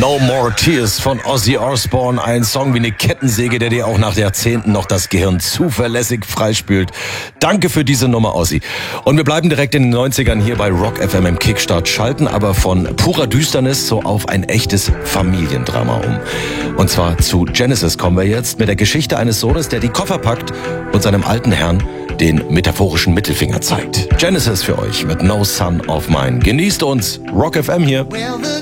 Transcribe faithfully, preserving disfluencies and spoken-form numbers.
No More Tears von Ozzy Osbourne. Ein Song wie eine Kettensäge, der dir auch nach Jahrzehnten noch das Gehirn zuverlässig freispült. Danke für diese Nummer, Ozzy. Und wir bleiben direkt in den neunzigern hier bei Rock F M im Kickstart, schalten aber von purer Düsternis so auf ein echtes Familiendrama um. Und zwar zu Genesis kommen wir jetzt mit der Geschichte eines Sohnes, der die Koffer packt und seinem alten Herrn den metaphorischen Mittelfinger zeigt. Genesis für euch mit No Son of Mine. Genießt uns. Rock F M hier.